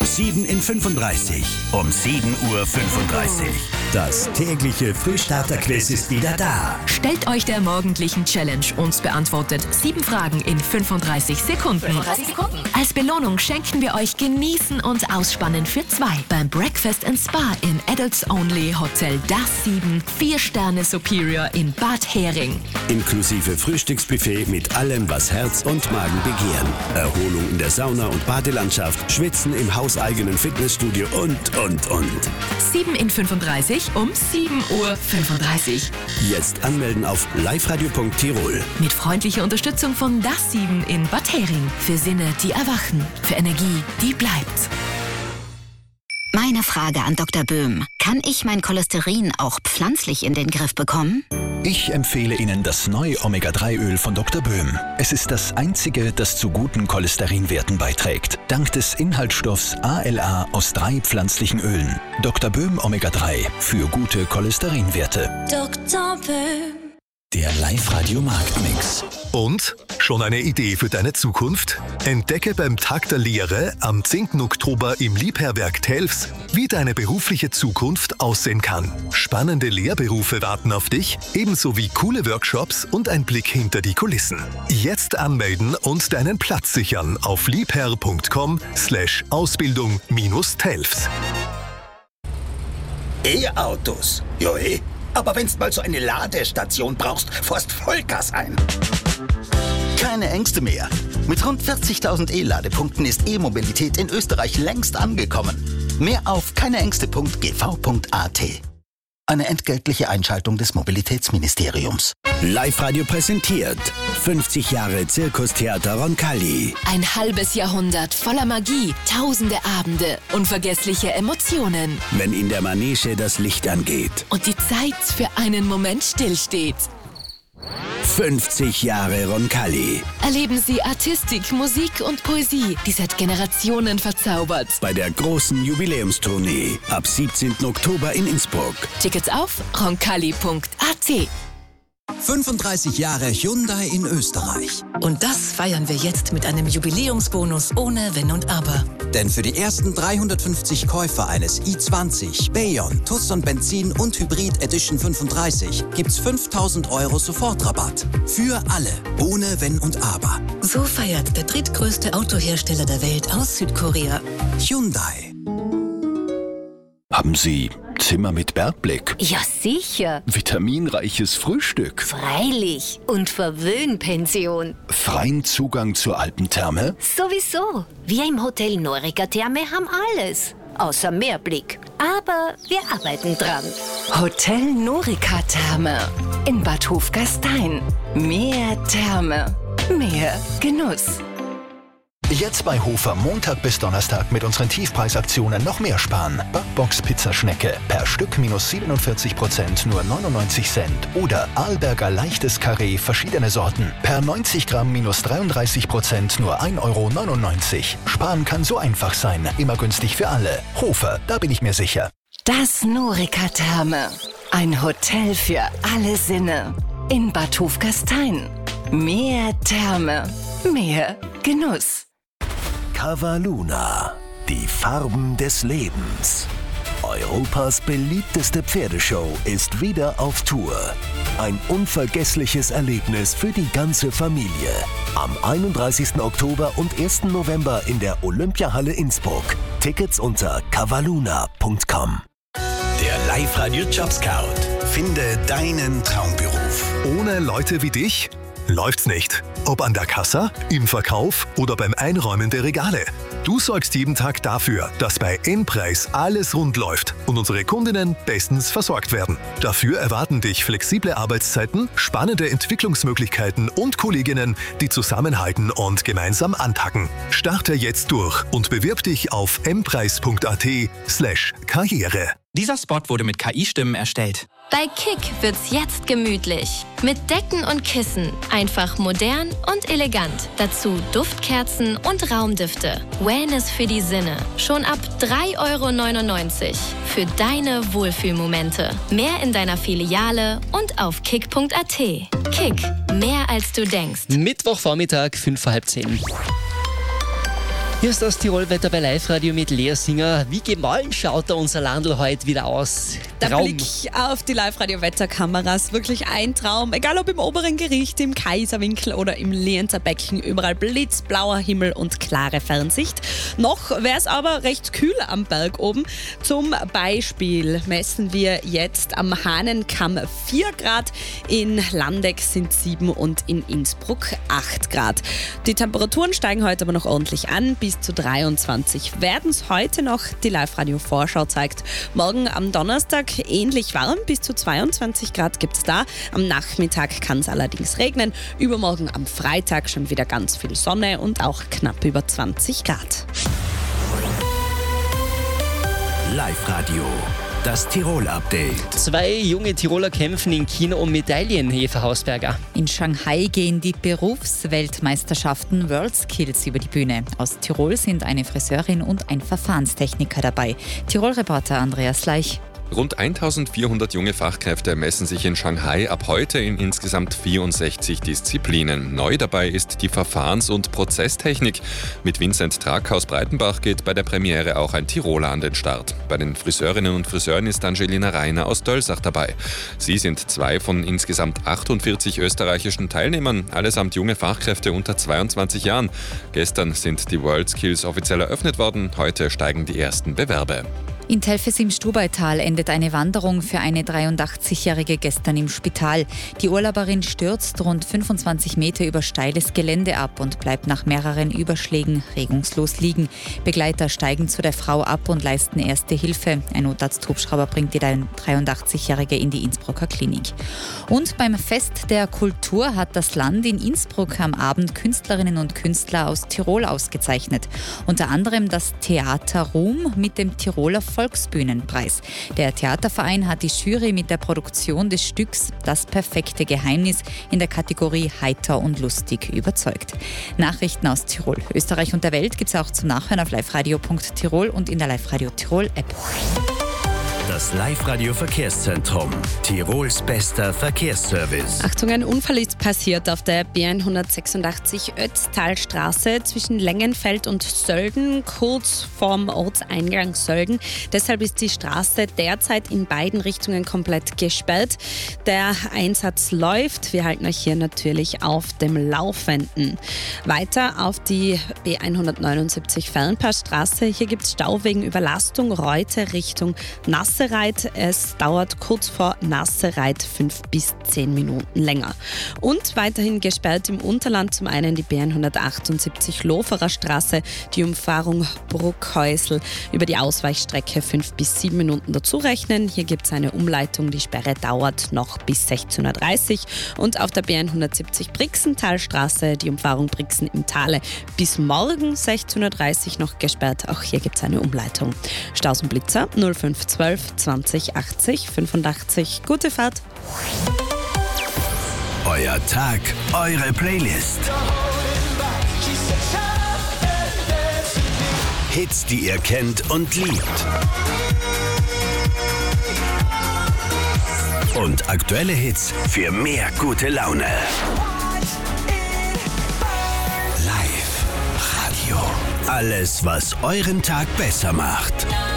7 in 35 um 7:35 Uhr. Das tägliche Frühstarter-Quiz ist wieder da. Stellt euch der morgendlichen Challenge und beantwortet 7 Fragen in 35 Sekunden. Als Belohnung schenken wir euch Genießen und Ausspannen für 2 beim Breakfast and Spa in Adults Only Hotel Das 7, 4 Sterne Superior in Bad Hering. Inklusive Frühstücksbuffet mit allem, was Herz und Magen begehren. Erholung in der Sauna- und Badelandschaft, Schwitzen im hauseigenen Fitnessstudio und. 7 in 35 um 7:35 Uhr. Jetzt anmelden auf liveradio.tirol. Mit freundlicher Unterstützung von Das 7 in Bad Hering. Für Sinne, die erwachen. Für Energie, die bleibt. Meine Frage an Dr. Böhm. Kann ich mein Cholesterin auch pflanzlich in den Griff bekommen? Ich empfehle Ihnen das neue Omega-3-Öl von Dr. Böhm. Es ist das einzige, das zu guten Cholesterinwerten beiträgt. Dank des Inhaltsstoffs ALA aus 3 pflanzlichen Ölen. Dr. Böhm Omega-3 für gute Cholesterinwerte. Dr. Böhm. Der Live-Radio-Marktmix. Und? Schon eine Idee für deine Zukunft? Entdecke beim Tag der Lehre am 10. Oktober im Liebherrwerk Telfs, wie deine berufliche Zukunft aussehen kann. Spannende Lehrberufe warten auf dich, ebenso wie coole Workshops und ein Blick hinter die Kulissen. Jetzt anmelden und deinen Platz sichern auf liebherr.com/Ausbildung-Telfs. E-Autos. Ja, aber wenn's mal so eine Ladestation brauchst, fährst Vollgas ein. Keine Ängste mehr. Mit rund 40.000 E-Ladepunkten ist E-Mobilität in Österreich längst angekommen. Mehr auf keineängste.gv.at. Eine entgeltliche Einschaltung des Mobilitätsministeriums. Live-Radio präsentiert 50 Jahre Zirkustheater Roncalli. Ein halbes Jahrhundert voller Magie, tausende Abende, unvergessliche Emotionen. Wenn in der Manege das Licht angeht. Und die Zeit für einen Moment stillsteht. 50 Jahre Roncalli. Erleben Sie Artistik, Musik und Poesie, die seit Generationen verzaubert. Bei der großen Jubiläumstournee ab 17. Oktober in Innsbruck. Tickets auf roncalli.at. 35 Jahre Hyundai in Österreich. Und das feiern wir jetzt mit einem Jubiläumsbonus ohne Wenn und Aber. Denn für die ersten 350 Käufer eines i20, Bayon, Tucson Benzin und Hybrid Edition 35 gibt's 5.000 € Sofortrabatt. Für alle, ohne Wenn und Aber. So feiert der drittgrößte Autohersteller der Welt aus Südkorea. Hyundai. Haben Sie Zimmer mit Bergblick? Ja, sicher. Vitaminreiches Frühstück? Freilich. Und Verwöhnpension. Freien Zugang zur Alpentherme? Sowieso. Wir im Hotel Norica Therme haben alles. Außer Meerblick. Aber wir arbeiten dran. Hotel Norica Therme in Bad Hofgastein. Mehr Therme, mehr Genuss. Jetzt bei Hofer Montag bis Donnerstag mit unseren Tiefpreisaktionen noch mehr sparen. Backbox Pizzaschnecke per Stück minus 47%, nur 99 Cent. Oder Arlberger leichtes Karree, verschiedene Sorten. Per 90 Gramm minus 33%, nur 1,99 €. Sparen kann so einfach sein. Immer günstig für alle. Hofer, da bin ich mir sicher. Das Norica Therme. Ein Hotel für alle Sinne. In Bad Hofgastein. Mehr Therme, mehr Genuss. Cavaluna, die Farben des Lebens. Europas beliebteste Pferdeshow ist wieder auf Tour. Ein unvergessliches Erlebnis für die ganze Familie. Am 31. Oktober und 1. November in der Olympiahalle Innsbruck. Tickets unter cavaluna.com. Der Live-Radio Jobscout. Finde deinen Traumberuf. Ohne Leute wie dich läuft's nicht. Ob an der Kassa, im Verkauf oder beim Einräumen der Regale. Du sorgst jeden Tag dafür, dass bei N-Preis alles rund läuft und unsere Kundinnen bestens versorgt werden. Dafür erwarten dich flexible Arbeitszeiten, spannende Entwicklungsmöglichkeiten und Kolleginnen, die zusammenhalten und gemeinsam anpacken. Starte jetzt durch und bewirb dich auf mpreis.at/Karriere. Dieser Spot wurde mit KI-Stimmen erstellt. Bei Kick wird's jetzt gemütlich. Mit Decken und Kissen. Einfach modern und elegant. Dazu Duftkerzen und Raumdüfte. Wellness für die Sinne. Schon ab 3,99 € für deine Wohlfühlmomente. Mehr in deiner Filiale und auf kick.at. Kick. Mehr als du denkst. Mittwochvormittag, 5:30. Hier ist das Tirolwetter bei Live-Radio mit Lea Singer. Wie gemahlen schaut da unser Landl heute wieder aus? Der Blick auf die Live-Radio-Wetterkameras, wirklich ein Traum. Egal ob im oberen Gericht, im Kaiserwinkel oder im Lienzer Becken, überall blitzblauer Himmel und klare Fernsicht. Noch wäre es aber recht kühl am Berg oben. Zum Beispiel messen wir jetzt am Hahnenkamm 4 Grad, in Landeck sind 7 und in Innsbruck 8 Grad. Die Temperaturen steigen heute aber noch ordentlich an, bis zu 23 werden es heute noch. Die Live-Radio-Vorschau zeigt, morgen am Donnerstag ähnlich warm, bis zu 22 Grad gibt es da. Am Nachmittag kann es allerdings regnen. Übermorgen am Freitag schon wieder ganz viel Sonne und auch knapp über 20 Grad. Live-Radio, das Tirol-Update. 2 junge Tiroler kämpfen in China um Medaillen, Eva Hausberger. In Shanghai gehen die Berufsweltmeisterschaften WorldSkills über die Bühne. Aus Tirol sind eine Friseurin und ein Verfahrenstechniker dabei. Tirol-Reporter Andreas Leich. Rund 1400 junge Fachkräfte messen sich in Shanghai ab heute in insgesamt 64 Disziplinen. Neu dabei ist die Verfahrens- und Prozesstechnik. Mit Vincent Track aus Breitenbach geht bei der Premiere auch ein Tiroler an den Start. Bei den Friseurinnen und Friseuren ist Angelina Reiner aus Dölsach dabei. Sie sind 2 von insgesamt 48 österreichischen Teilnehmern, allesamt junge Fachkräfte unter 22 Jahren. Gestern sind die WorldSkills offiziell eröffnet worden, heute steigen die ersten Bewerbe. In Telfes im Stubaital endet eine Wanderung für eine 83-Jährige gestern im Spital. Die Urlauberin stürzt rund 25 Meter über steiles Gelände ab und bleibt nach mehreren Überschlägen regungslos liegen. Begleiter steigen zu der Frau ab und leisten erste Hilfe. Ein Notarzthubschrauber bringt die 83-Jährige in die Innsbrucker Klinik. Und beim Fest der Kultur hat das Land in Innsbruck am Abend Künstlerinnen und Künstler aus Tirol ausgezeichnet. Unter anderem das Theater Ruhm mit dem Tiroler Volksbühnenpreis. Der Theaterverein hat die Jury mit der Produktion des Stücks Das perfekte Geheimnis in der Kategorie Heiter und Lustig überzeugt. Nachrichten aus Tirol, Österreich und der Welt gibt es auch zum Nachhören auf liveradio.tirol und in der Live-Radio Tirol App. Das Live-Radio-Verkehrszentrum. Tirols bester Verkehrsservice. Achtung, ein Unfall ist passiert auf der B186 Ötztalstraße zwischen Längenfeld und Sölden, kurz vorm Ortseingang Sölden. Deshalb ist die Straße derzeit in beiden Richtungen komplett gesperrt. Der Einsatz läuft. Wir halten euch hier natürlich auf dem Laufenden. Weiter auf die B179 Fernpassstraße. Hier gibt es Stau wegen Überlastung, Reute Richtung Nassereit. Es dauert kurz vor Nassereit 5 bis 10 Minuten länger. Und weiterhin gesperrt im Unterland zum einen die B178 Loferer Straße, die Umfahrung Bruckhäusl über die Ausweichstrecke 5 bis 7 Minuten dazu rechnen. Hier gibt es eine Umleitung, die Sperre dauert noch bis 16.30 Uhr. Und auf der B170 Brixentalstraße, die Umfahrung Brixen im Tale, bis morgen 16.30 Uhr noch gesperrt. Auch hier gibt es eine Umleitung. Staus und Blitzer 0512 20 80 85. Gute Fahrt. Euer Tag, eure Playlist. Hits, die ihr kennt und liebt. Und aktuelle Hits für mehr gute Laune. Live Radio. Alles, was euren Tag besser macht.